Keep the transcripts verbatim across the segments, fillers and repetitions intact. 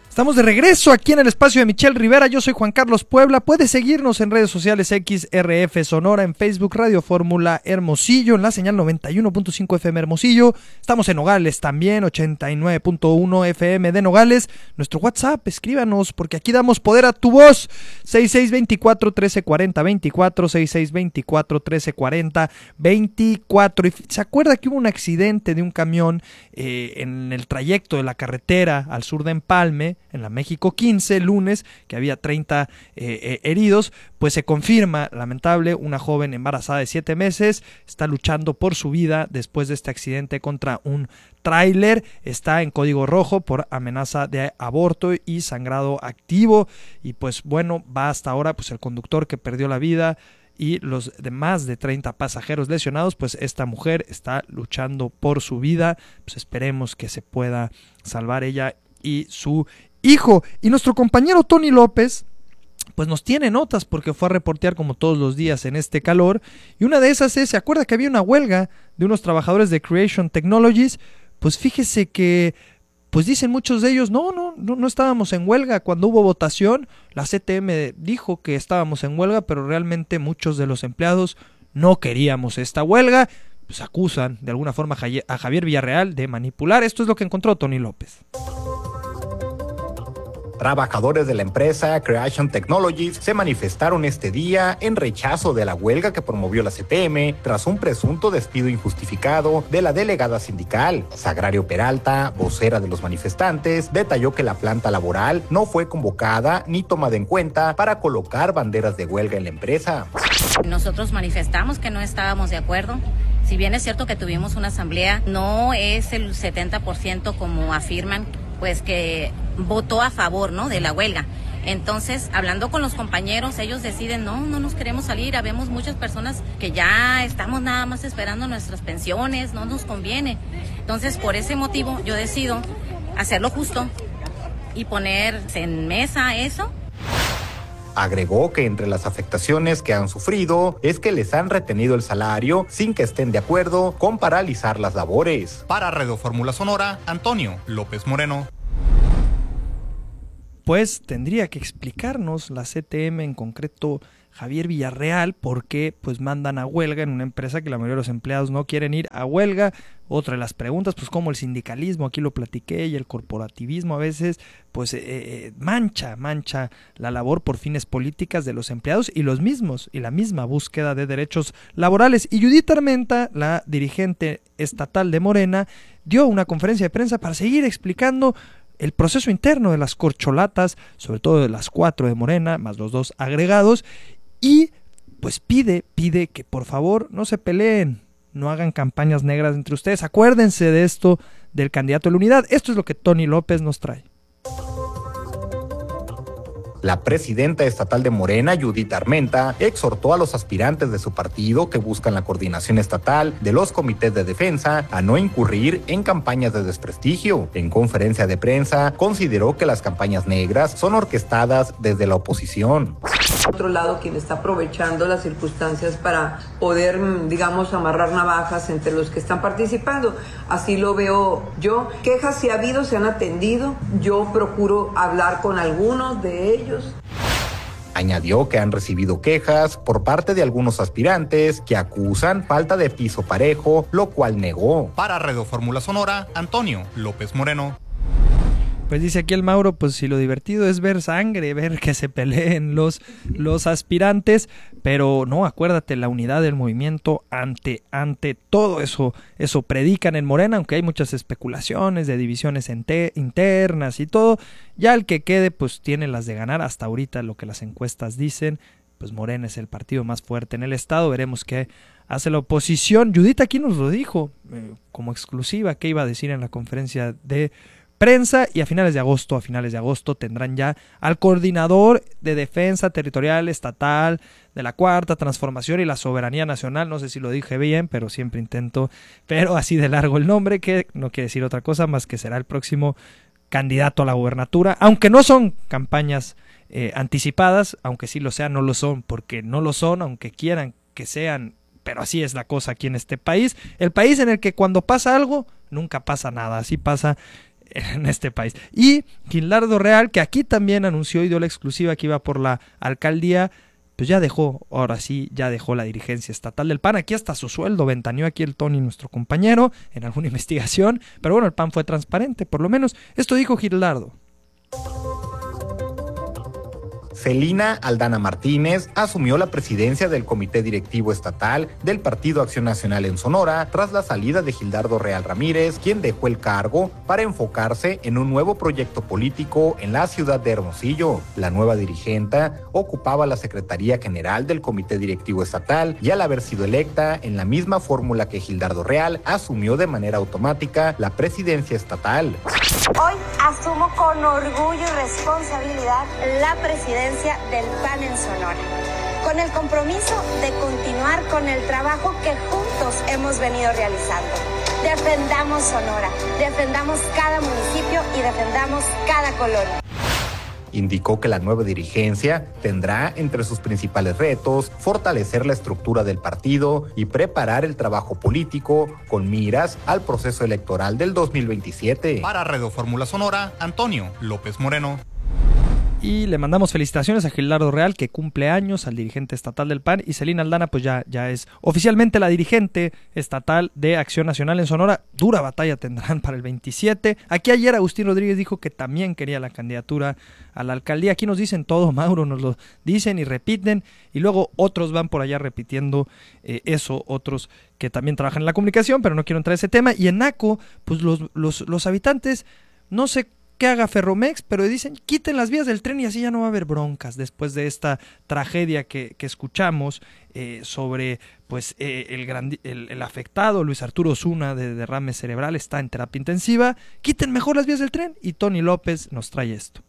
Estamos de regreso aquí en el espacio de Michelle Rivera. Yo soy Juan Carlos Puebla. Puedes seguirnos en redes sociales X R F Sonora, en Facebook Radio Fórmula Hermosillo, en la señal noventa y uno punto cinco F M Hermosillo. Estamos en Nogales también, ochenta y nueve punto uno F M de Nogales. Nuestro WhatsApp, escríbanos, porque aquí damos poder a tu voz. seis seis dos cuatro, uno tres cuatro cero veinticuatro, seis seis dos cuatro, uno tres cuatro cero veinticuatro. Y se acuerda que hubo un accidente de un camión eh, en el trayecto de la carretera al sur de Empalme, en la México quince, lunes, que había treinta eh, eh, heridos. Pues se confirma, lamentable, una joven embarazada de siete meses está luchando por su vida después de este accidente contra un tráiler. Está en código rojo por amenaza de aborto y sangrado activo. Y pues bueno, va hasta ahora pues el conductor que perdió la vida y los demás de treinta pasajeros lesionados. Pues esta mujer está luchando por su vida. Pues esperemos que se pueda salvar ella y su hijo. Y nuestro compañero Tony López pues nos tiene notas, porque fue a reportear como todos los días en este calor, y una de esas es, ¿se acuerda que había una huelga de unos trabajadores de Creation Technologies? Pues fíjese que pues dicen muchos de ellos, no, no, no, no estábamos en huelga. Cuando hubo votación, la C T M dijo que estábamos en huelga, pero realmente muchos de los empleados no queríamos esta huelga. Pues acusan de alguna forma a Javier Villarreal de manipular. Esto es lo que encontró Tony López. Trabajadores de la empresa Creation Technologies se manifestaron este día en rechazo de la huelga que promovió la C T M tras un presunto despido injustificado de la delegada sindical. Sagrario Peralta, vocera de los manifestantes, detalló que la planta laboral no fue convocada ni tomada en cuenta para colocar banderas de huelga en la empresa. Nosotros manifestamos que no estábamos de acuerdo. Si bien es cierto que tuvimos una asamblea, no es el setenta por ciento como afirman, pues que votó a favor, ¿no?, de la huelga. Entonces, hablando con los compañeros, ellos deciden, no, no nos queremos salir. Habemos muchas personas que ya estamos nada más esperando nuestras pensiones, no nos conviene. Entonces, por ese motivo, yo decido hacerlo justo y poner en mesa eso. Agregó que entre las afectaciones que han sufrido es que les han retenido el salario sin que estén de acuerdo con paralizar las labores. Para Radio Fórmula Sonora, Antonio López Moreno. Pues tendría que explicarnos la C T M, en concreto Javier Villarreal, por qué pues mandan a huelga en una empresa que la mayoría de los empleados no quieren ir a huelga. Otra de las preguntas, pues como el sindicalismo, aquí lo platiqué, y el corporativismo a veces pues eh, eh, mancha, mancha la labor por fines políticas de los empleados y los mismos, y la misma búsqueda de derechos laborales. Y Judith Armenta, la dirigente estatal de Morena, dio una conferencia de prensa para seguir explicando el proceso interno de las corcholatas, sobre todo de las cuatro de Morena, más los dos agregados, y pues pide, pide que por favor no se peleen, no hagan campañas negras entre ustedes, acuérdense de esto del candidato de la unidad. Esto es lo que Tony López nos trae. La presidenta estatal de Morena, Judith Armenta, exhortó a los aspirantes de su partido que buscan la coordinación estatal de los comités de defensa a no incurrir en campañas de desprestigio. En conferencia de prensa, consideró que las campañas negras son orquestadas desde la oposición. Por otro lado, quien está aprovechando las circunstancias para poder, digamos, amarrar navajas entre los que están participando. Así lo veo yo. Quejas si ha habido, se han atendido. Yo procuro hablar con algunos de ellos. Añadió que han recibido quejas por parte de algunos aspirantes que acusan falta de piso parejo, lo cual negó. Para Radio Fórmula Sonora, Antonio López Moreno. Pues dice aquí el Mauro, pues si lo divertido es ver sangre, ver que se peleen los, los aspirantes, pero no, acuérdate, la unidad del movimiento ante, ante todo eso, eso predican en Morena, aunque hay muchas especulaciones de divisiones ente, internas y todo, ya el que quede pues tiene las de ganar. Hasta ahorita lo que las encuestas dicen, pues Morena es el partido más fuerte en el estado, veremos qué hace la oposición. Judith aquí nos lo dijo, eh, como exclusiva, qué iba a decir en la conferencia de prensa, y a finales de agosto, a finales de agosto tendrán ya al coordinador de defensa territorial estatal de la Cuarta Transformación y la Soberanía Nacional. No sé si lo dije bien, pero siempre intento, pero así de largo el nombre, que no quiere decir otra cosa más que será el próximo candidato a la gubernatura, aunque no son campañas eh, anticipadas, aunque sí lo sean, no lo son, porque no lo son, aunque quieran que sean, pero así es la cosa aquí en este país, el país en el que cuando pasa algo, nunca pasa nada, así pasa en este país. Y Gildardo Real, que aquí también anunció y dio la exclusiva que iba por la alcaldía, pues ya dejó, ahora sí, ya dejó la dirigencia estatal del P A N. Aquí hasta su sueldo ventaneó aquí el Tony, nuestro compañero, en alguna investigación. Pero bueno, el P A N fue transparente, por lo menos. Esto dijo Gildardo. Celina Aldana Martínez asumió la presidencia del Comité Directivo Estatal del Partido Acción Nacional en Sonora tras la salida de Gildardo Real Ramírez, quien dejó el cargo para enfocarse en un nuevo proyecto político en la ciudad de Hermosillo. La nueva dirigente ocupaba la Secretaría General del Comité Directivo Estatal y al haber sido electa en la misma fórmula que Gildardo Real, asumió de manera automática la presidencia estatal. Hoy asumo con orgullo y responsabilidad la presidencia del P A N en Sonora, con el compromiso de continuar con el trabajo que juntos hemos venido realizando. Defendamos Sonora, defendamos cada municipio y defendamos cada colonia. Indicó que la nueva dirigencia tendrá entre sus principales retos fortalecer la estructura del partido y preparar el trabajo político con miras al proceso electoral del dos mil veintisiete. Para Radio Fórmula Sonora, Antonio López Moreno. Y le mandamos felicitaciones a Gildardo Real, que cumple años, al dirigente estatal del P A N, y Celina Aldana pues ya, ya es oficialmente la dirigente estatal de Acción Nacional en Sonora. Dura batalla tendrán para el veintisiete. Aquí ayer Agustín Rodríguez dijo que también quería la candidatura a la alcaldía. Aquí nos dicen todo, Mauro, nos lo dicen y repiten, y luego otros van por allá repitiendo eh, eso, otros que también trabajan en la comunicación, pero no quiero entrar en ese tema. Y en Naco, pues los, los, los habitantes, no sé que haga Ferromex, pero dicen quiten las vías del tren y así ya no va a haber broncas después de esta tragedia que, que escuchamos eh, sobre pues eh, el, gran, el, el afectado Luis Arturo Osuna de derrame cerebral, está en terapia intensiva. Quiten mejor las vías del tren, y Tony López nos trae esto.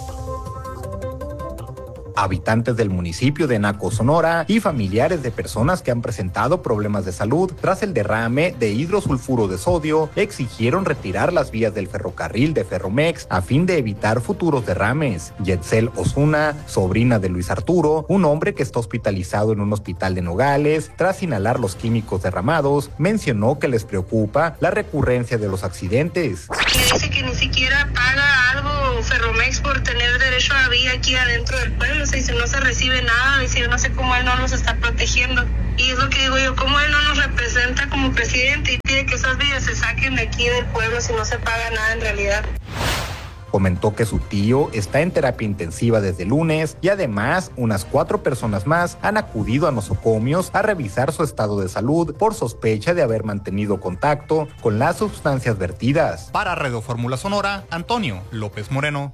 Habitantes del municipio de Naco, Sonora, y familiares de personas que han presentado problemas de salud tras el derrame de hidrosulfuro de sodio exigieron retirar las vías del ferrocarril de Ferromex a fin de evitar futuros derrames. Yetzel Osuna, sobrina de Luis Arturo, un hombre que está hospitalizado en un hospital de Nogales tras inhalar los químicos derramados, mencionó que les preocupa la recurrencia de los accidentes. Que dice que ni siquiera paga algo Ferromex por tener derecho a vía aquí adentro del pueblo. Se dice, no se recibe nada, dice, no sé cómo él no nos está protegiendo. Y es lo que digo yo, cómo él no nos representa como presidente y pide que esas vías se saquen de aquí del pueblo si no se paga nada en realidad. Comentó que su tío está en terapia intensiva desde lunes y además unas cuatro personas más han acudido a nosocomios a revisar su estado de salud por sospecha de haber mantenido contacto con las sustancias vertidas. Para Radio Fórmula Sonora, Antonio López Moreno.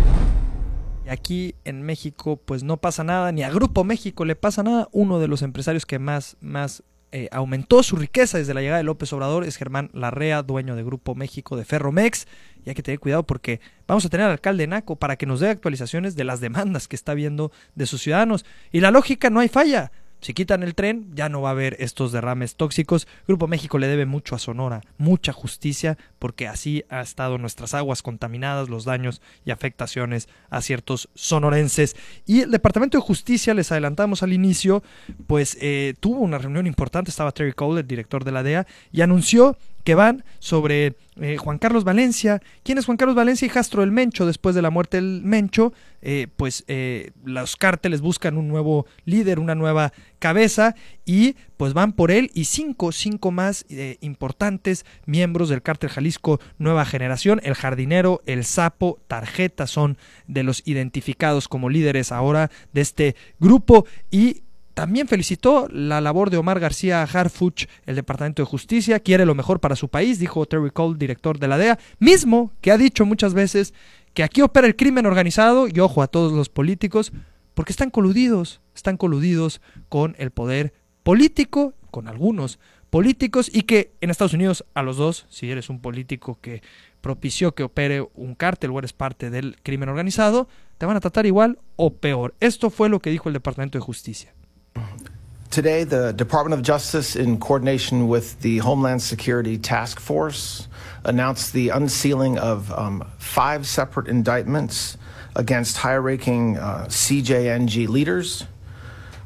Aquí en México pues no pasa nada, ni a Grupo México le pasa nada. Uno de los empresarios que más, más eh, aumentó su riqueza desde la llegada de López Obrador es Germán Larrea, dueño de Grupo México de Ferromex. Y hay que tener cuidado porque vamos a tener al alcalde de Naco para que nos dé actualizaciones de las demandas que está viendo de sus ciudadanos. Y la lógica, no hay falla. Si quitan el tren, ya no va a haber estos derrames tóxicos. Grupo México le debe mucho a Sonora, mucha justicia, porque así ha estado nuestras aguas contaminadas, los daños y afectaciones a ciertos sonorenses. Y el Departamento de Justicia, les adelantamos al inicio, pues eh, tuvo una reunión importante. Estaba Terry Cole, el director de la D E A, y anunció que van sobre eh, Juan Carlos Valencia. ¿Quién es Juan Carlos Valencia? Hijastro del Mencho. Después de la muerte del Mencho, eh, pues eh, los cárteles buscan un nuevo líder, una nueva cabeza, y pues van por él y cinco, cinco más eh, importantes miembros del cártel Jalisco Nueva Generación. El Jardinero, el Sapo, Tarjeta son de los identificados como líderes ahora de este grupo. Y también felicitó la labor de Omar García Harfuch, el Departamento de Justicia. Quiere lo mejor para su país, dijo Terry Cole, director de la D E A, mismo que ha dicho muchas veces que aquí opera el crimen organizado, y ojo a todos los políticos, porque están coludidos, están coludidos con el poder político, con algunos políticos, y que en Estados Unidos a los dos, si eres un político que propició que opere un cártel o eres parte del crimen organizado, te van a tratar igual o peor. Esto fue lo que dijo el Departamento de Justicia. Today, the Department of Justice, in coordination with the Homeland Security Task Force, announced the unsealing of um, five separate indictments against high-ranking uh, C J N G leaders.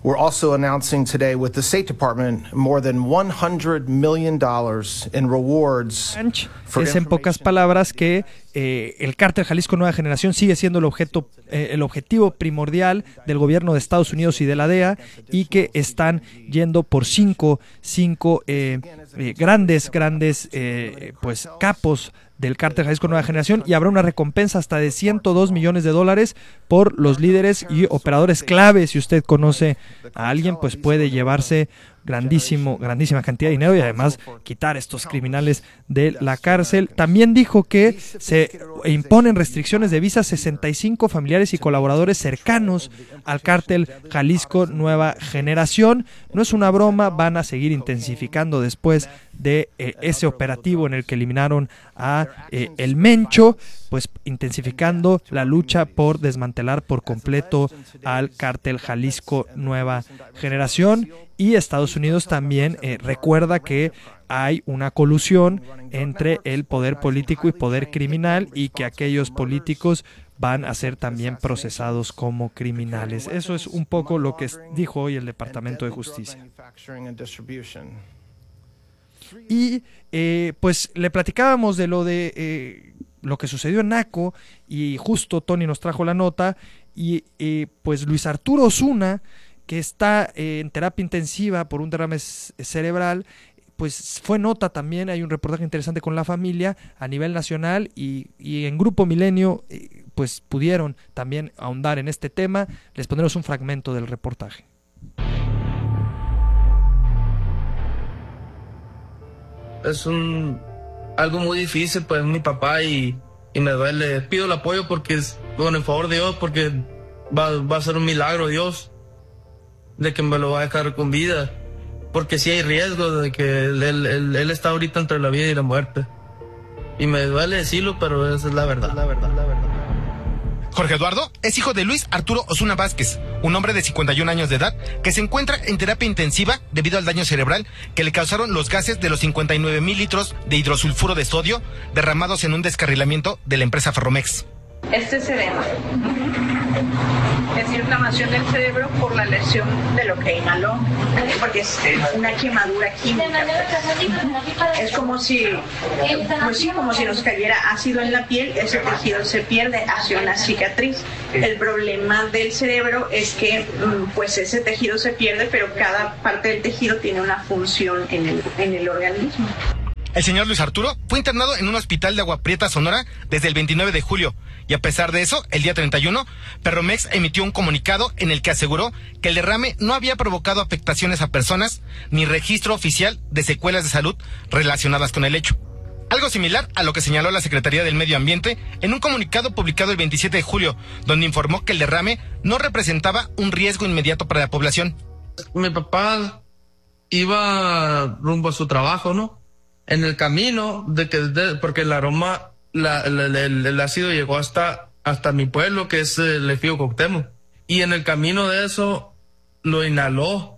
We're also announcing today with the State Department more than one hundred million dollars in rewards. Es en pocas palabras que eh, el Cártel Jalisco Nueva Generación sigue siendo el objeto, eh, el objetivo primordial del gobierno de Estados Unidos y de la D E A, y que están yendo por cinco, cinco eh, eh, grandes, grandes eh, pues capos del Cártel Jalisco Nueva Generación, y habrá una recompensa hasta de ciento dos millones de dólares por los líderes y operadores clave. Si usted conoce a alguien, pues puede llevarse grandísimo, grandísima cantidad de dinero y además quitar a estos criminales de la cárcel. También dijo que se imponen restricciones de visa a sesenta y cinco familiares y colaboradores cercanos al Cártel Jalisco Nueva Generación. No es una broma, van a seguir intensificando después de eh, ese operativo en el que eliminaron a eh, El Mencho, pues intensificando la lucha por desmantelar por completo al Cártel Jalisco Nueva Generación. Y Estados Unidos también eh, recuerda que hay una colusión entre el poder político y poder criminal, y que aquellos políticos van a ser también procesados como criminales. Eso es un poco lo que dijo hoy el Departamento de Justicia. Y eh, pues le platicábamos de lo de eh, lo que sucedió en Naco, y justo Tony nos trajo la nota, y eh, pues Luis Arturo Osuna, que está eh, en terapia intensiva por un derrame cerebral, pues fue nota también. Hay un reportaje interesante con la familia a nivel nacional, y, y en Grupo Milenio eh, pues pudieron también ahondar en este tema. Les pondremos un fragmento del reportaje. Es un algo muy difícil, pues mi papá, y, y me duele. Pido el apoyo porque es, bueno, en favor de Dios, porque va, va a ser un milagro Dios de que me lo va a dejar con vida, porque sí hay riesgo de que él, él, él, él está ahorita entre la vida y la muerte, y me duele decirlo, pero esa es la verdad, la verdad, la verdad. Jorge Eduardo es hijo de Luis Arturo Osuna Vázquez, un hombre de cincuenta y un años de edad que se encuentra en terapia intensiva debido al daño cerebral que le causaron los gases de los cincuenta y nueve mil litros de hidrosulfuro de sodio derramados en un descarrilamiento de la empresa Ferromex. Este es edema. Es inflamación del cerebro por la lesión de lo que inhaló, porque es una quemadura química. Es como si, pues sí, como si nos cayera ácido en la piel, ese tejido se pierde, hace una cicatriz. El problema del cerebro es que pues ese tejido se pierde, pero cada parte del tejido tiene una función en el, en el organismo. El señor Luis Arturo fue internado en un hospital de Agua Prieta, Sonora, desde el veintinueve de julio, y a pesar de eso, el día treinta y uno, Ferromex emitió un comunicado en el que aseguró que el derrame no había provocado afectaciones a personas ni registro oficial de secuelas de salud relacionadas con el hecho. Algo similar a lo que señaló la Secretaría del Medio Ambiente en un comunicado publicado el veintisiete de julio, donde informó que el derrame no representaba un riesgo inmediato para la población. Mi papá iba rumbo a su trabajo, ¿no? En el camino, de que de, porque el aroma, la, la, la, el, el ácido llegó hasta, hasta mi pueblo, que es el Ejido Cuauhtémoc. Y en el camino de eso, lo inhaló.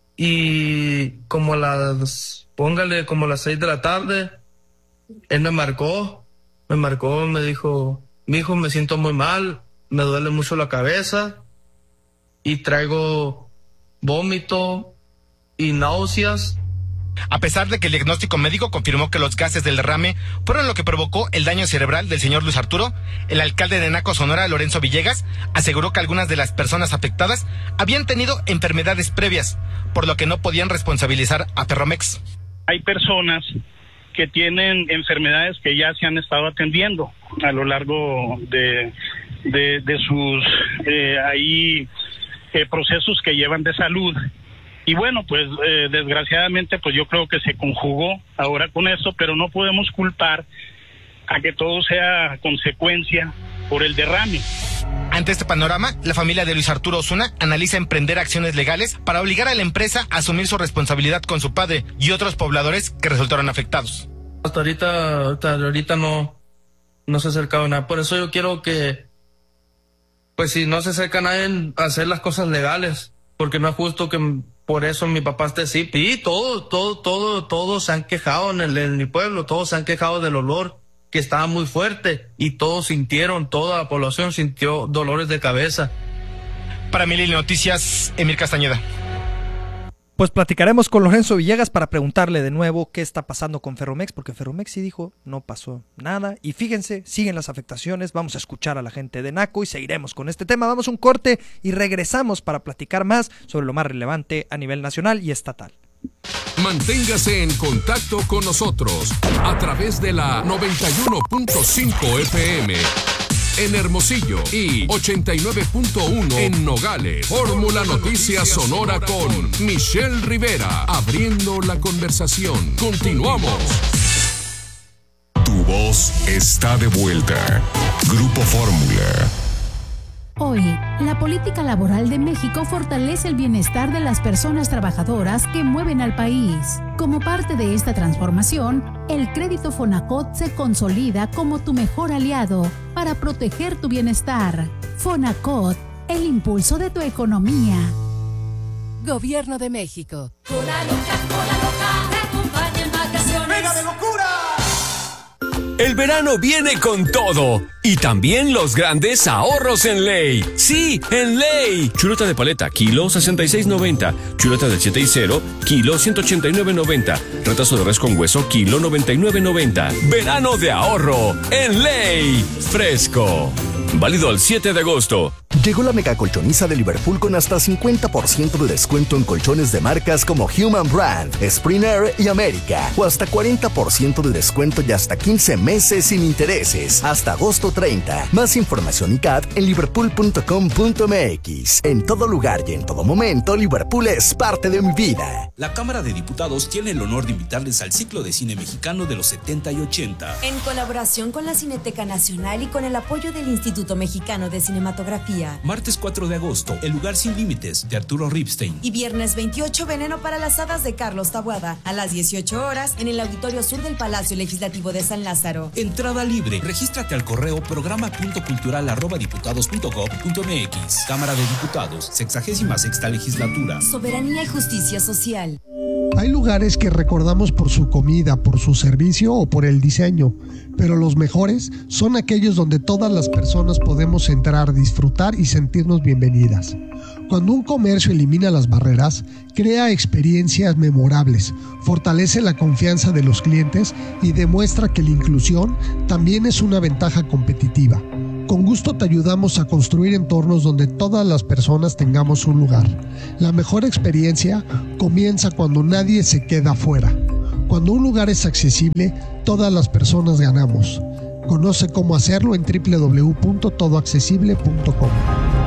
Y como las, póngale, como las seis de la tarde, él me marcó, me marcó, me dijo, mi hijo, me siento muy mal, me duele mucho la cabeza, y traigo vómito y náuseas. A pesar de que el diagnóstico médico confirmó que los gases del derrame fueron lo que provocó el daño cerebral del señor Luis Arturo, el alcalde de Naco, Sonora, Lorenzo Villegas, aseguró que algunas de las personas afectadas habían tenido enfermedades previas, por lo que no podían responsabilizar a Ferromex. Hay personas que tienen enfermedades que ya se han estado atendiendo a lo largo de, de, de sus eh, ahí eh, procesos que llevan de salud. Y bueno, pues eh, desgraciadamente pues yo creo que se conjugó ahora con esto, pero no podemos culpar a que todo sea consecuencia por el derrame. Ante este panorama, la familia de Luis Arturo Osuna analiza emprender acciones legales para obligar a la empresa a asumir su responsabilidad con su padre y otros pobladores que resultaron afectados. Hasta ahorita, hasta ahorita no, no se ha acercado nada. Por eso yo quiero que, pues si no se acerca nadie, a hacer las cosas legales, porque no es justo que por eso mi papá esté así. Y todo, todo, todo, todos se han quejado en, el, en mi pueblo, todos se han quejado del olor que estaba muy fuerte, y todos sintieron, toda la población sintió dolores de cabeza. Para Milenio Noticias, Emir Castañeda. Pues platicaremos con Lorenzo Villegas para preguntarle de nuevo qué está pasando con Ferromex, porque Ferromex sí dijo, no pasó nada. Y fíjense, siguen las afectaciones, vamos a escuchar a la gente de NACO y seguiremos con este tema. Vamos a un corte y regresamos para platicar más sobre lo más relevante a nivel nacional y estatal. Manténgase en contacto con nosotros a través de la noventa y uno punto cinco F M en Hermosillo y ochenta y nueve punto uno en Nogales. Fórmula Noticias Sonora con Michelle Rivera, abriendo la conversación. Continuamos. Tu voz está de vuelta. Grupo Fórmula. Hoy, la política laboral de México fortalece el bienestar de las personas trabajadoras que mueven al país. Como parte de esta transformación, el crédito Fonacot se consolida como tu mejor aliado para proteger tu bienestar. Fonacot, el impulso de tu economía. Gobierno de México. Cola loca, cola loca, te acompaña en vacaciones. ¡Venga de locura! El verano viene con todo y también los grandes ahorros en Ley. Sí, en Ley. Chuleta de paleta, kilo sesenta y seis noventa. Chuleta de siete y cero, kilo ciento ochenta y nueve noventa. Retazo de res con hueso, kilo noventa y nueve noventa. Verano de ahorro en Ley. Fresco. Válido al siete de agosto. Llegó la mega colchoniza de Liverpool con hasta cincuenta por ciento de descuento en colchones de marcas como Human Brand, Spring Air y América. O hasta cuarenta por ciento de descuento y hasta quince meses sin intereses. Hasta agosto treinta. Más información y C A D en liverpool punto com punto m x. En todo lugar y en todo momento, Liverpool es parte de mi vida. La Cámara de Diputados tiene el honor de invitarles al ciclo de cine mexicano de los setenta y ochenta. En colaboración con la Cineteca Nacional y con el apoyo del Instituto Mexicano de Cinematografía. Martes cuatro de agosto, El lugar sin límites, de Arturo Ripstein. Y viernes veintiocho, Veneno para las hadas, de Carlos Taboada. A las dieciocho horas, en el Auditorio Sur del Palacio Legislativo de San Lázaro. Entrada libre. Regístrate al correo programa punto cultural arroba diputados punto gob punto m x. Cámara de Diputados, sexagésima sexta legislatura. Soberanía y justicia social. Hay lugares que recordamos por su comida, por su servicio o por el diseño, pero los mejores son aquellos donde todas las personas podemos entrar, disfrutar y sentirnos bienvenidas. Cuando un comercio elimina las barreras, crea experiencias memorables, fortalece la confianza de los clientes y demuestra que la inclusión también es una ventaja competitiva. Con gusto te ayudamos a construir entornos donde todas las personas tengamos un lugar. La mejor experiencia comienza cuando nadie se queda fuera. Cuando un lugar es accesible, todas las personas ganamos. Conoce cómo hacerlo en doble u doble u doble u punto todo accesible punto com.